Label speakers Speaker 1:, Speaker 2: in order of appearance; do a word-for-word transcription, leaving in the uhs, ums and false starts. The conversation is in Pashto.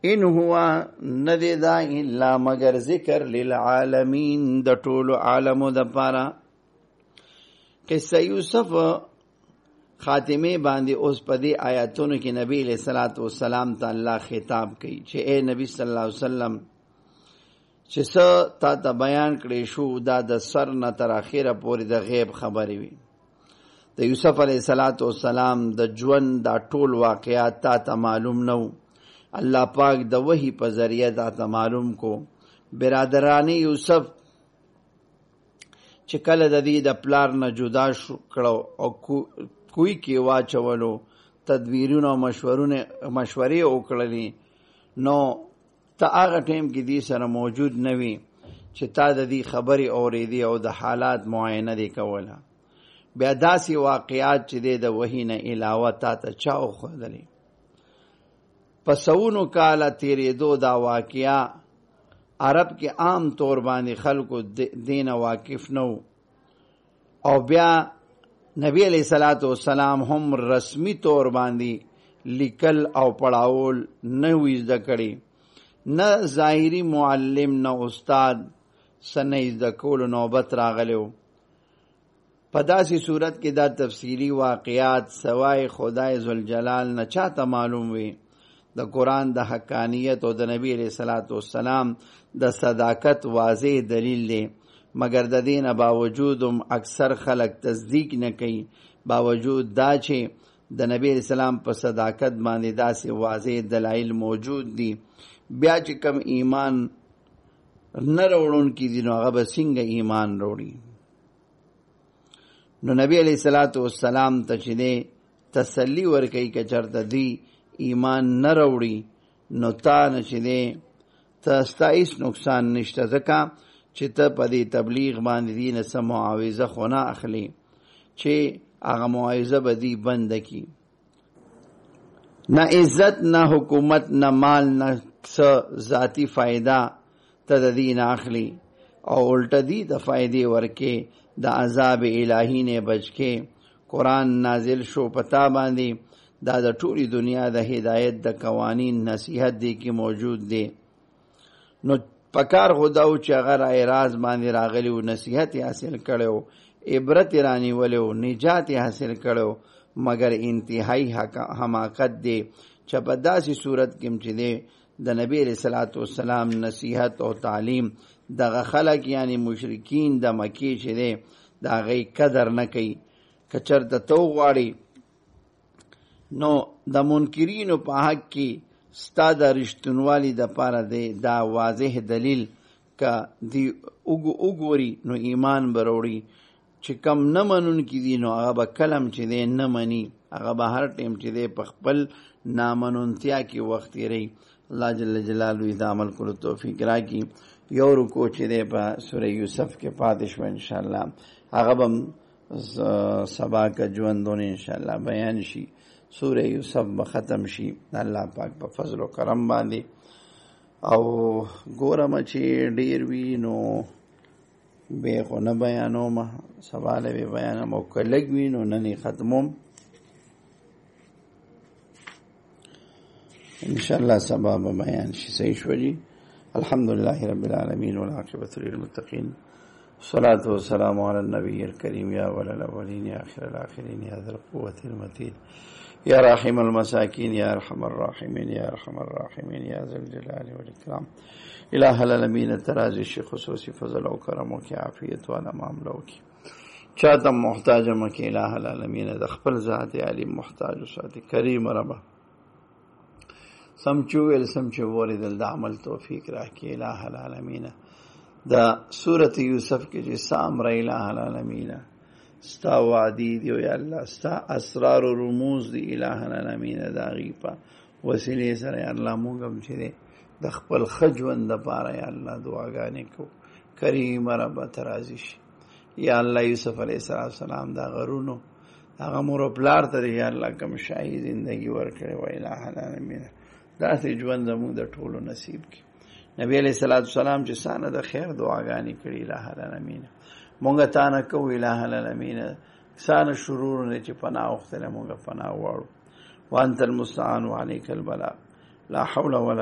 Speaker 1: ان هو ندی دا الا مگر ذکر للعالمین د ټولو عالمو د پاره. قصه یوسف خاتمه باندې اوس په دې آیاتونو کې نبی علیہ الصلوۃ والسلام ته الله خطاب کوي چې اے نبی صلی الله علیه وسلم چې څه تا ته بیان کړی شو دا د سر نه تر اخره پورې د غیب خبرې وي. د یوسف علیہ الصلوۃ والسلام د ژوند دا ټول واقعات تا ته معلوم نو، الله پاک د وحی په ذریعہ تا ته معلوم کو. برادران یوسف چې کله د دې د پلار نه جدا شو کړو او کوی کې واچولو، تدبیرونه او مشورونه مشورې وکړلې، نو ته هغه ټیم کې دې سره موجود نه وي چې تا د دې خبرې اورېدې او د حالات معاینه دې کوله. بیا داسې واقعات چې دې د وحی نه علاوه تا ته چا وښودلې. په سونو کاله تېرېدو دا واقعه عرب کې عام طور باندې خلکو دین واقف نو، او بیا نبی علیہ الصلوۃ والسلام هم رسمی طور باندې لیکل او پڑھاول نه وی زده کړي، نه ظاهری معلم نه استاد سنه زده کول نوبت راغلو. په داسې صورت کې دا تفصیلی واقعات سوای خدای ذوالجلال نه چاته معلوم وي. د قرآن د حقانیت او د نبی علیہ الصلوۃ والسلام د صداقت واضح دلیل دی، مگر د دین باوجود هم اکثر خلق تصدیق نه کوي، باوجود دا چې د نبی علیہ السلام په صداقت باندې داسې واضح دلایل موجود دي. بیا چې کم ایمان نه راوړونکي دي نو هغه به څنګه ایمان راوړي؟ نو نبی علیہ الصلوۃ والسلام ته چې دی تسلی ورکوي که چېرته دی ایمان نه راوړي نو تا نه چې دی ته ستا هېڅ نقصان نشته، ځکه چې ته په دې تبلیغ باندې دي نه څه معاوضه خو نه اخلي چې هغه معاوضه به دي بنده کي. نه عزت نه حکومت نه مال نه څه ذاتی فایده ته د دې نه اخلي، او الټه دي د فایدې ورکې د عذاب الهی نه بچ کې. قرآن نازل شو پتا باندې دا د ټولي دنیا د هدایت د قوانین نصیحت دی کې موجود دی. نو پکار خداو چې هغه رای راز باندې راغلی و، نصیحت حاصل کړو، عبرت رانی ولو، نجات حاصل کړو، مگر انتهایی حماقت دی چې په داسې صورت کې چې دی د نبی علیہ الصلوۃ والسلام نصیحت او تعلیم دغه خلک یعنی مشرکین د مکی چې دی د هغې قدر نه کوي. که چېرته ته وغواړې نو د منکرینو په حق کې ستا د رښتونوالي دپاره دی دا واضح دلیل که دی وګوري نو ایمان به راوړي. چې کم نه منونکي دي نو هغه به کلم چې دی نه مني، هغه به هر ټیم چې دی په خپل نامنونتیا کې وخت تېروي. الله جل جلاله د عمل کولو توفیق راکړي. یو رکو چې دی په سوره یوسف کې پاتې شوه انشاءالله، هغه به سبا که ژوندونه انشاءالله بیان شي. سوره یوسف به ختم شي الله پاک په فضل و کرم باندې. او ګورم چې ډیر وي نو به خو نه بیانوم، سبا له به بیانوم، او که لږ وي نو نن یې ختموم انشاءالله، سبا به بیان شي. صحیح شو جي. الحمدلله رب العالمین والعاقبة للمتقین، الصلاة والسلام على النبي الكريم يا أول الأولين يا آخر الآخرين يا ذا القوة المتين يا راحم المساكين يا أرحم الراحمين يا أرحم الراحمين يا ذا الجلال والإكرام. إله العالمين ترازی شي خصوصي فضل او کرم او کی عافیت والا معاملو کی چاته محتاج مکه الہ العالمین د خپل ذات علی محتاج ساتي. کریم رب سمچو ول سمچو ورید د عمل توفیق راکې الہ العالمین. دا سورة یوسف کې چې سام را الہ العالمین ستا وعدی دی یا الله، ستا اسرار و رموز دی الہ العالمین دا غیپا وسیله سره الله موږ هم چې د خپل خجوند لپاره یا الله دعاګانې کو. کریم رب ترازی شي یا الله. یوسف علیه السلام دا غرونو هغه مور پلار ته یا الله کوم شاهي زندگی ورکړي و الہ العالمین، داسې ژوند زموږ د ټولو نصیب کړي. نبی علیہ الصلوۃ والسلام چې سانه د خیر دعاګانې کړي الہ العالمین، مونږ ته نه کو الہ العالمین سانه شرور نه چې پناه وختله مونږ پناه واړو. وانت المستعان وعليك البلاغ لا حول ولا